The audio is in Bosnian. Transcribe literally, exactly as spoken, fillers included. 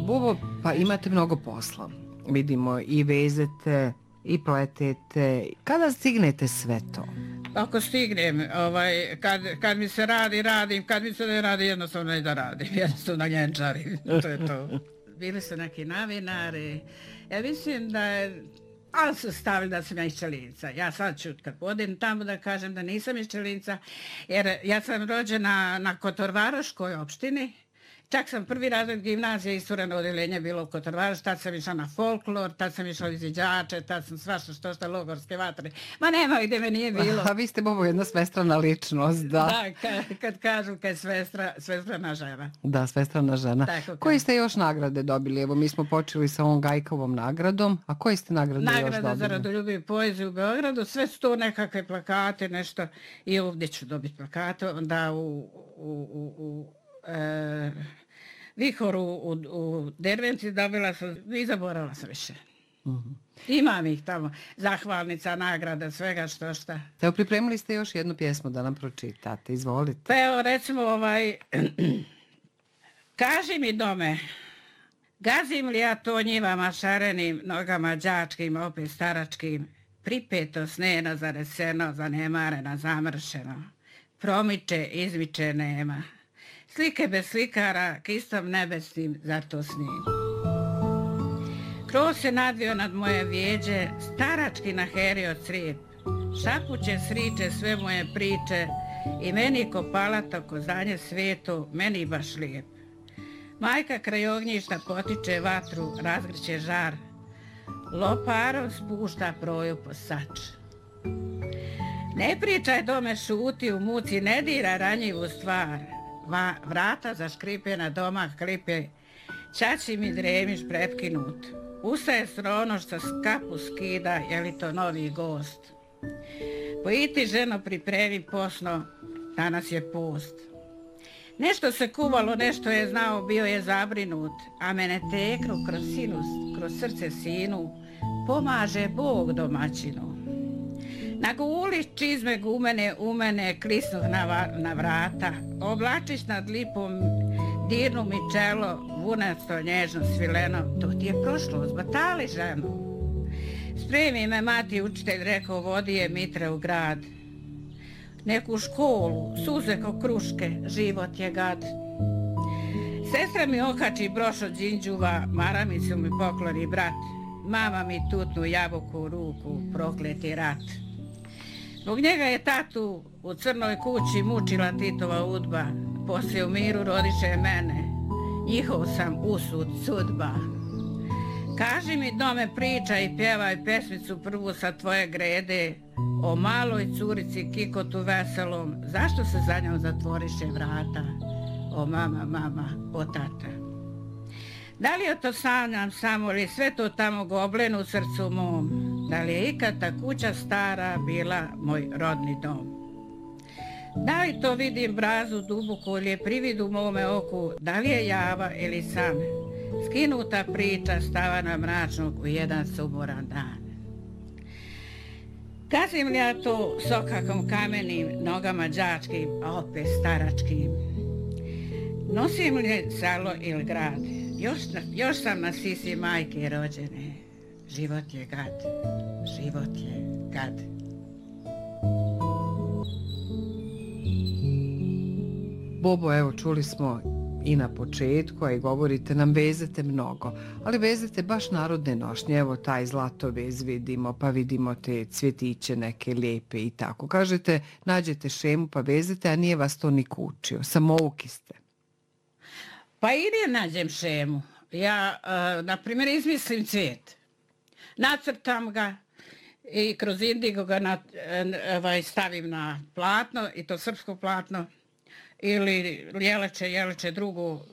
Bobo, pa imate mnogo posla. Vidimo i vezete, i pletete. Kada stignete sve to? Ako stignem, ovaj, kad, kad mi se radi, radim, kad mi se ne radi, jednostavno ne da radim, jednostavno njenčarim, to je to. Bili su neki novinari, ja mislim da je, ali su stavili da sam ja iz Čelinca. Ja sad ću kad odem tamo da kažem da nisam iz Čelinca, jer ja sam rođena na Kotorvaroškoj opštini. Čak sam prvi razred gimnazije istureno odeljenje bilo u Kotorvaroš, tad sam išla na folklor, tad sam išla u izviđače, tad sam svašta što šta logorske vatre. Ma nema gdje me nije bilo. A vi ste, Bobo, jedna svestrana ličnost, da. Da, kad, kad kažu kad je svestra, svestrana žena. Da, svestrana žena. Tako, koji ste još nagrade dobili? Evo, mi smo počeli sa ovom Gajkovom nagradom. A koji ste nagrade Nagrada još dobili? Nagrada za radoljubivu poeziju u Beogradu, sve su to nekakve plakate, nešto. I ovdje ću dobiti plakate, onda u... u, u, u e, Vihoru u, u Dervenci dobila sam i zaborala sam više. Uh-huh. Imam ih tamo, zahvalnica, nagrada, svega što šta. Evo, pripremili ste još jednu pjesmu da nam pročitate, izvolite. Pa evo, recimo ovaj, kaži mi dome, gazim li ja to njivama šarenim, nogama đačkim, opet staračkim, pripeto sneno, zareseno, zanemareno, zamršeno, promiče, izmiče nema. Slike bez slikara, kistom nebesnim, zar to snim. Kroz se nadvio nad moje vijeđe, starački naherio crijep. Šapuće sriče sve moje priče i meni ko palata, ko zanje svijetu, meni baš lijep. Majka kraj ognjišta potiče vatru, razgriće žar. Loparom spušta proju po sač. Ne pričaj dome, šuti u muci, ne dira ranjivu stvar. Va, vrata zaškripe na domak klipe, čači mi dremiš prepkinut. Ustaje srono što skapu skida, je li to novi gost. Pojiti ženo pripremi posno, danas je post. Nešto se kuvalo, nešto je znao, bio je zabrinut, a mene teknu kroz sinus, kroz srce sinu, pomaže Bog domaćinu. Na guli čizme gumene umene klisnuh na, na vrata, oblačiš nad lipom, dirnu mi čelo, vunasto nježno svileno, to ti je prošlo, zbatali ženu. Spremi me mati učitelj, rekao, vodi je Mitre u grad. Neku školu, suze ko kruške, život je gad. Sestra mi okači broš od džinđuva, maramicu mi pokloni brat, mama mi tutnu jabuku u ruku, prokleti rat. Zbog njega je tatu u crnoj kući mučila Titova udba, poslije u miru rodiše mene, njihov sam usud sudba. Kaži mi dome, priča i pjevaj pesmicu prvu sa tvoje grede, o maloj curici kikotu veselom, zašto se za njom zatvoriše vrata, o mama, mama, o tata. Da li je to sanjam samo ili sve to tamo goblin u srcu mom? Da li je ikad ta kuća stara bila moj rodni dom? Da li to vidim brazu duboku ili je privid u mome oku? Da li je java ili san? Skinuta priča stava na mračnog u jedan sumoran dan. Gazim li ja to sokakom kamenim, nogama đačkim, a opet staračkim? Nosim li selo ili grad? Još, još sam na sisi majke rođene. Život je gad, život je gad. Bobo, evo, čuli smo i na početku, a i govorite nam, vezete mnogo, ali vezete baš narodne nošnje, evo taj zlatovez vidimo, pa vidimo te cvjetiće neke lijepe i tako. Kažete, nađete šemu pa vezete, a nije vas to ni kučio, samouki ste. Pa i ne nađem šemu. Ja, uh, na primjer, izmislim cvijet. Nacrtam ga i kroz indigo ga na, ovaj, stavim na platno, i to srpsko platno, ili jeleče, jeleče drugu